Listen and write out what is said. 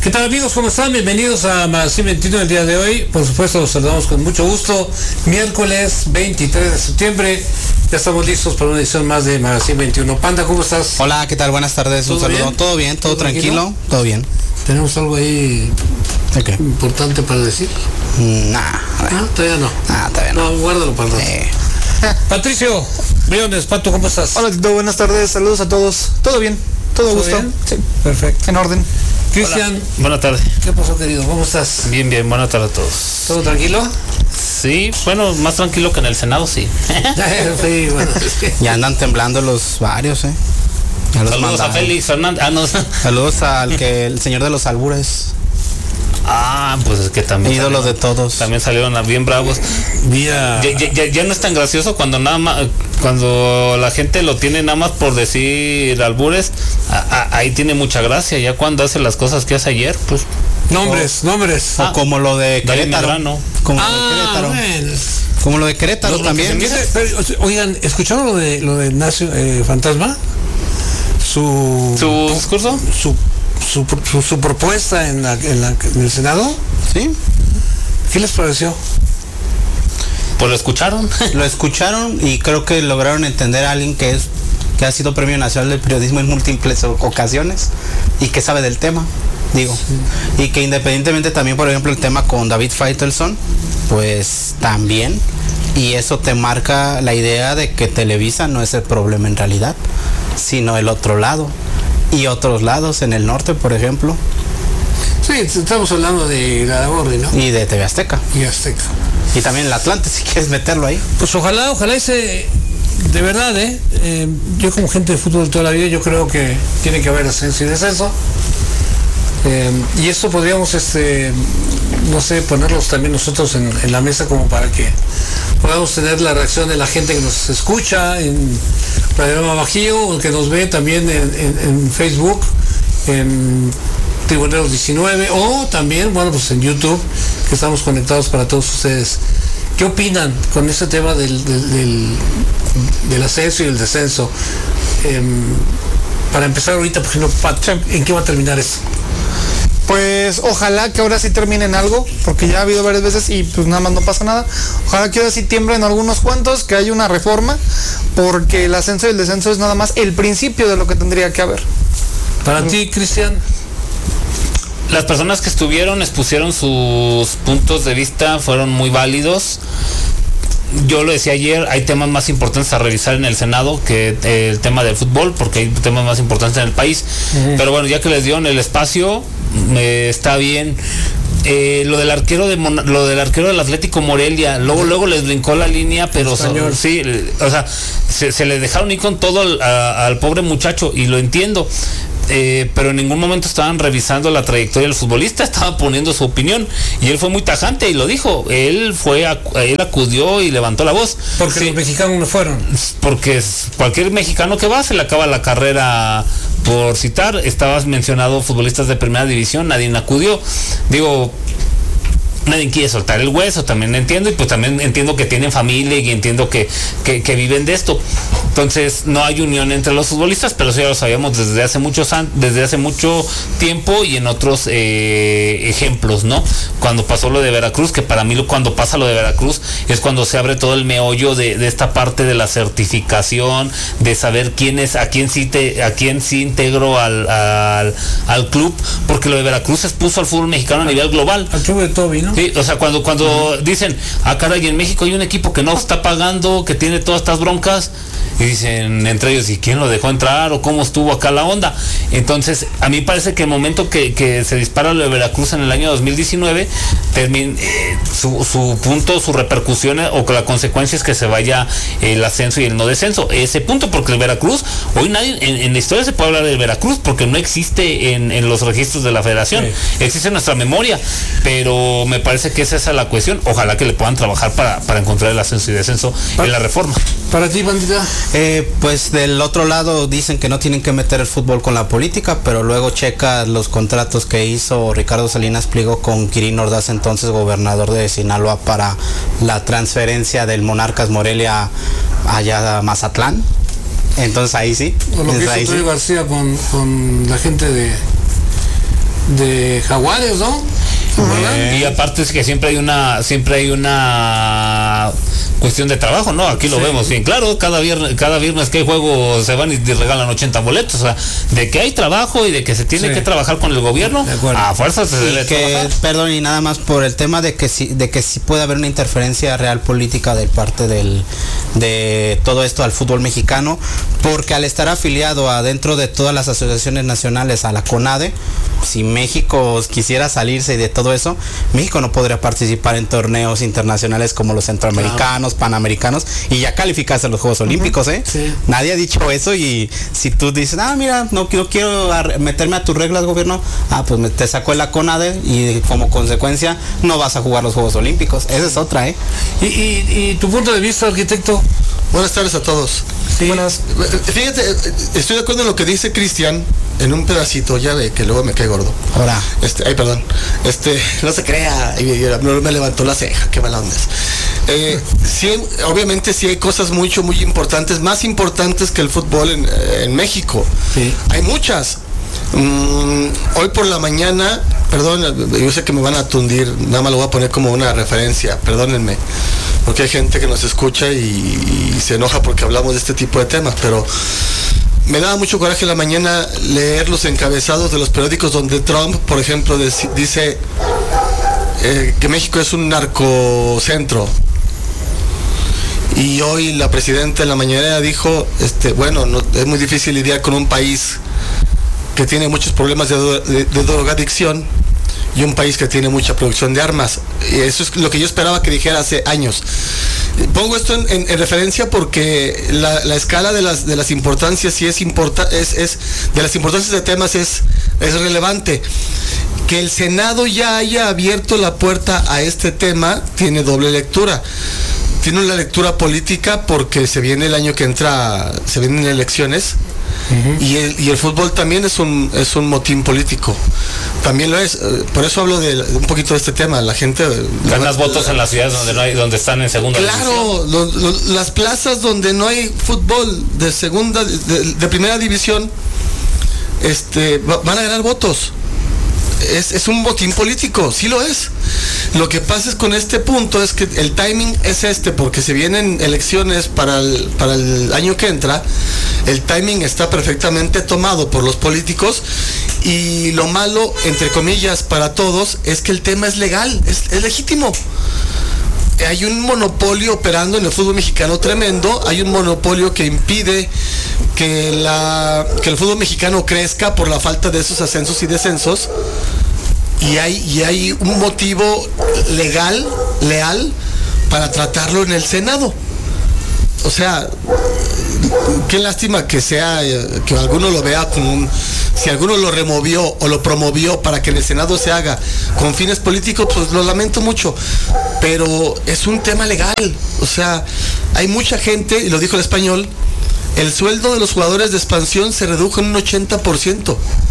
¿Qué tal, amigos? ¿Cómo están? Bienvenidos a Magazine 21 el día de hoy. Por supuesto, los saludamos con mucho gusto. Miércoles 23 de septiembre. Ya estamos listos para una edición más de Magazine 21. Panda, ¿cómo estás? Hola, ¿qué tal? Buenas tardes. Un saludo. Bien? ¿Todo bien? ¿Todo tranquilo? Todo bien. ¿Tenemos algo ahí importante para decir? No, todavía no. Todavía no. No, guárdalo para el rato. Patricio Briones, Pato, ¿cómo estás? Hola, Tito, buenas tardes, saludos a todos. ¿Todo bien? ¿Todo gusto? Bien? Sí, Perfecto. en orden. Cristian, Buenas tardes. ¿qué pasó, querido? ¿Cómo estás? Bien, buenas tardes a todos. ¿Todo tranquilo? Sí, bueno, más tranquilo que en el Senado, sí. Sí, bueno. Ya andan temblando los varios, Ya los Saludos mandaron. a Félix Fernández. No. Saludos el señor de los albures. Pues es que también. Ídolos de todos. También salieron bien bravos. Ya no es tan gracioso cuando nada más, cuando la gente lo tiene nada más por decir albures. Ahí tiene mucha gracia. Ya cuando hace las cosas que hace ayer, pues. Nombres. O como lo de David Querétaro. Medrano. Como lo de Querétaro. Bueno. Como lo de Querétaro también. Pero, oigan, ¿escucharon lo de Ignacio Fantasma? ¿Su discurso? Su propuesta en el Senado. Sí. ¿Qué les pareció? Pues lo escucharon. Lo escucharon y creo que lograron entender a alguien que ha sido Premio Nacional del Periodismo en múltiples ocasiones y que sabe del tema, digo. Sí. Y que independientemente también, por ejemplo, el tema con David Faitelson, pues también. Y eso te marca la idea de que Televisa no es el problema en realidad, sino el otro lado. Y otros lados, en el norte, por ejemplo. Sí, estamos hablando de Gradagorri, ¿no? Y de TV Azteca. Y Azteca. Y también el Atlante, si quieres meterlo ahí. Pues ojalá ese, de verdad, yo como gente de fútbol toda la vida, yo creo que tiene que haber ascenso y descenso. Y esto podríamos, no sé, ponerlos también nosotros en la mesa como para que podamos tener la reacción de la gente que nos escucha en Radio Bajío, o que nos ve también en Facebook, en Tribuneros 19, o también, bueno, pues en YouTube, que estamos conectados para todos ustedes. ¿Qué opinan con ese tema del ascenso y el descenso? Para empezar ahorita, por ejemplo, ¿en qué va a terminar esto? Pues ojalá que ahora sí terminen algo, porque ya ha habido varias veces y pues nada más no pasa nada. Ojalá que ahora sí tiemblen algunos cuantos, que haya una reforma, porque el ascenso y el descenso es nada más el principio de lo que tendría que haber. Para ti, Cristian. Las personas que estuvieron expusieron sus puntos de vista, fueron muy válidos. Yo lo decía ayer, hay temas más importantes a revisar en el Senado que el tema del fútbol, porque hay temas más importantes en el país. Pero bueno, ya que les dieron el espacio, está bien. Lo del arquero del Atlético Morelia, luego les brincó la línea, pero sí, o sea, se le dejaron ir con todo al pobre muchacho, y lo entiendo. Pero en ningún momento estaban revisando la trayectoria del futbolista, estaba poniendo su opinión, y él fue muy tajante y lo dijo. Él acudió y levantó la voz. Porque los mexicanos no fueron. Porque cualquier mexicano que va se le acaba la carrera. Por citar, estabas mencionado futbolistas de primera división, nadie acudió. Digo, nadie quiere soltar el hueso, también entiendo, y pues también entiendo que tienen familia y entiendo que viven de esto. Entonces no hay unión entre los futbolistas, pero eso ya lo sabíamos desde hace mucho tiempo, y en otros ejemplos, ¿no? Cuando pasó lo de Veracruz, que para mí cuando pasa lo de Veracruz es cuando se abre todo el meollo de esta parte de la certificación, de saber a quién sí integro al club, porque lo de Veracruz expuso al fútbol mexicano a nivel global. Al club de Toby, ¿no? Sí, o sea, cuando dicen, caray, en México hay un equipo que no está pagando, que tiene todas estas broncas, y dicen entre ellos, ¿y quién lo dejó entrar? ¿O cómo estuvo acá la onda? Entonces, a mí parece que el momento que se dispara lo de Veracruz en el año 2019, su punto, su repercusión, o que la consecuencia es que se vaya el ascenso y el no descenso. Ese punto, porque el Veracruz, hoy nadie, en la historia se puede hablar del Veracruz, porque no existe en los registros de la federación, sí. Existe en nuestra memoria, pero me parece que esa es la cuestión. Ojalá que le puedan trabajar para encontrar el ascenso y descenso en la reforma. Para ti, Bandita. Pues del otro lado dicen que no tienen que meter el fútbol con la política, pero luego checa los contratos que hizo Ricardo Salinas Pliego con Quirino Ordaz, entonces gobernador de Sinaloa, para la transferencia del Monarcas Morelia allá a Mazatlán. Entonces ahí sí. O lo que hizo Troy García con la gente de Jaguares, ¿no? Y aparte es que siempre hay una cuestión de trabajo, ¿no? Aquí lo vemos bien claro, cada viernes que hay juego se van y regalan 80 boletos, o sea, de que hay trabajo y de que se tiene que trabajar con el gobierno, a fuerzas se debe trabajar. Perdón, y nada más por el tema de que sí puede haber una interferencia real política de parte de todo esto al fútbol mexicano, porque al estar afiliado adentro de todas las asociaciones nacionales a la CONADE, si México quisiera salirse de todo eso, México no podría participar en torneos internacionales como los centroamericanos, panamericanos, y ya calificarse a los Juegos Olímpicos, ¿eh? Sí. Nadie ha dicho eso, y si tú dices, mira, no quiero meterme a tus reglas, gobierno, pues te sacó la CONADE y como consecuencia no vas a jugar los Juegos Olímpicos. Esa es otra, ¿eh? ¿Y tu punto de vista, arquitecto? Buenas tardes a todos. Sí. Buenas. Fíjate, estoy de acuerdo en lo que dice Cristian en un pedacito, ya ve que luego me cae gordo. Ahora. Perdón. No se crea, me levantó la ceja, qué mala onda es. Sí, obviamente sí hay cosas muy importantes, más importantes que el fútbol en México. Sí. Hay muchas. Hoy por la mañana, perdón, yo sé que me van a tundir, nada más lo voy a poner como una referencia, perdónenme, porque hay gente que nos escucha y se enoja porque hablamos de este tipo de temas, pero me daba mucho coraje en la mañana leer los encabezados de los periódicos donde Trump, por ejemplo, dice que México es un narcocentro. Y hoy la presidenta en la mañanera dijo, es muy difícil lidiar con un país que tiene muchos problemas de drogadicción y un país que tiene mucha producción de armas. Y eso es lo que yo esperaba que dijera hace años. Pongo esto en referencia porque la escala de las importancias sí de las importancias de temas es relevante. Que el Senado ya haya abierto la puerta a este tema tiene doble lectura. Tiene una lectura política porque se viene el año que entra, se vienen elecciones. Uh-huh. Y el fútbol también es un motín político, también lo es, por eso hablo de un poquito de este tema. La gente ganas votos en las ciudades donde están en segunda división. Claro, las plazas donde no hay fútbol de segunda, de primera división, van a ganar votos. Es un botín político, sí lo es. Lo que pasa es con este punto es que el timing es porque se vienen elecciones para el año que entra. El timing está perfectamente tomado por los políticos y lo malo, entre comillas, para todos es que el tema es legal, es legítimo. Hay un monopolio operando en el fútbol mexicano tremendo, hay un monopolio que impide que el fútbol mexicano crezca por la falta de esos ascensos y descensos, y hay un motivo leal, para tratarlo en el Senado. O sea, qué lástima que alguno lo vea como si alguno lo removió o lo promovió para que en el Senado se haga con fines políticos, pues lo lamento mucho, pero es un tema legal. O sea, hay mucha gente, y lo dijo el español, el sueldo de los jugadores de expansión se redujo en un 80%.